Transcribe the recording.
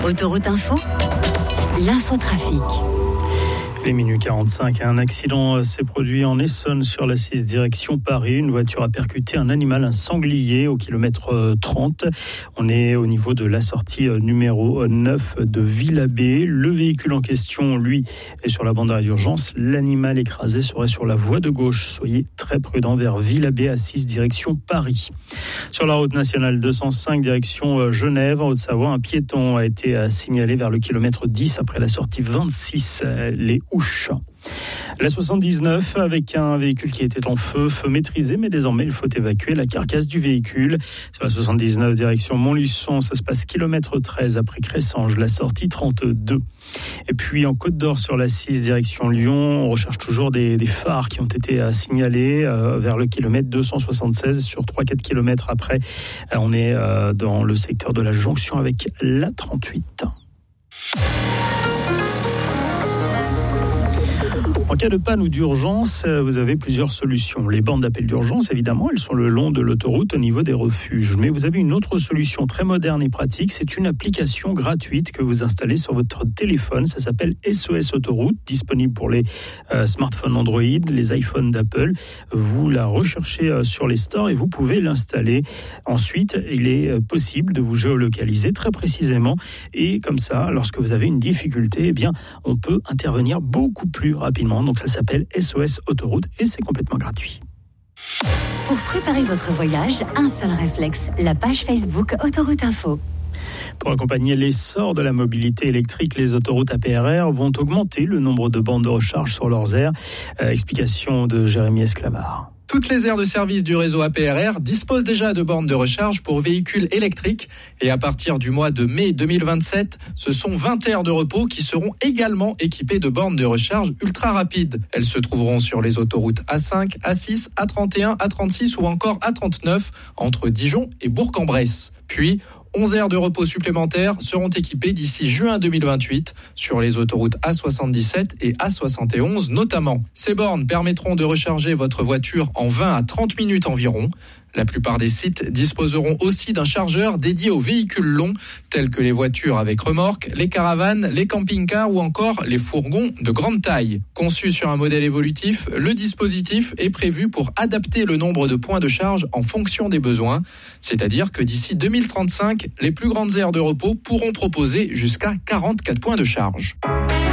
Autoroute Info, l'infotrafic. Les minuit 45, un accident s'est produit en Essonne sur la 6 direction Paris. Une voiture a percuté un animal, un sanglier au kilomètre 30. On est au niveau de la sortie numéro 9 de Villabé. Le véhicule en question, lui, est sur la bande d'arrêt d'urgence. L'animal écrasé serait sur la voie de gauche. Soyez très prudents vers Villabé à 6 direction Paris. Sur la route nationale 205 direction Genève, en Haute-Savoie, un piéton a été signalé vers le kilomètre 10 après la sortie 26. Les Ouches. La 79 avec un véhicule qui était en feu maîtrisé, mais désormais il faut évacuer la carcasse du véhicule. Sur la 79 direction Montluçon, ça se passe kilomètre 13 après Cressanges, la sortie 32. Et puis en Côte d'Or sur la 6 direction Lyon, on recherche toujours des phares qui ont été signalés vers le kilomètre 276 sur 3-4 kilomètres après. On est dans le secteur de la jonction avec la 38. En cas de panne ou d'urgence, vous avez plusieurs solutions. Les bandes d'appel d'urgence, évidemment, elles sont le long de l'autoroute au niveau des refuges. Mais vous avez une autre solution très moderne et pratique. C'est une application gratuite que vous installez sur votre téléphone. Ça s'appelle SOS Autoroute, disponible pour les smartphones Android, les iPhones d'Apple. Vous la recherchez sur les stores et vous pouvez l'installer. Ensuite, il est possible de vous géolocaliser très précisément. Et comme ça, lorsque vous avez une difficulté, eh bien, on peut intervenir beaucoup plus rapidement. Donc ça s'appelle SOS Autoroute et c'est complètement gratuit. Pour préparer votre voyage, un seul réflexe, la page Facebook Autoroute Info. Pour accompagner l'essor de la mobilité électrique, les autoroutes APRR vont augmenter le nombre de bandes de recharge sur leurs aires. Explication de Jérémy Esclavard. Toutes les aires de service du réseau APRR disposent déjà de bornes de recharge pour véhicules électriques. Et à partir du mois de mai 2027, ce sont 20 aires de repos qui seront également équipées de bornes de recharge ultra rapides. Elles se trouveront sur les autoroutes A5, A6, A31, A36 ou encore A39 entre Dijon et Bourg-en-Bresse. Puis, 11 aires de repos supplémentaires seront équipées d'ici juin 2028 sur les autoroutes A77 et A71 notamment. Ces bornes permettront de recharger votre voiture en 20 à 30 minutes environ. La plupart des sites disposeront aussi d'un chargeur dédié aux véhicules longs, tels que les voitures avec remorque, les caravanes, les camping-cars ou encore les fourgons de grande taille. Conçu sur un modèle évolutif, le dispositif est prévu pour adapter le nombre de points de charge en fonction des besoins. C'est-à-dire que d'ici 2035, les plus grandes aires de repos pourront proposer jusqu'à 44 points de charge.